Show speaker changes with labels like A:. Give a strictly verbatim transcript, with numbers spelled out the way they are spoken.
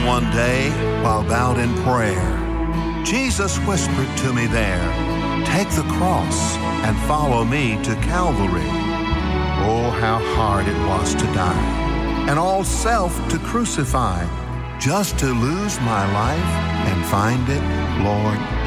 A: Then one day, while bowed in prayer, Jesus whispered to me there, "Take the cross and follow me to Calvary." Oh, how hard it was to die, and all self to crucify, just to lose my life and find it, Lord,